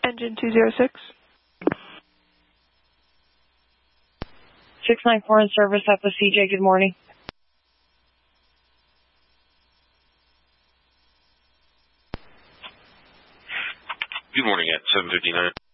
Engine 206. 694 in service at the CJ. Good morning. Good morning at 7:59.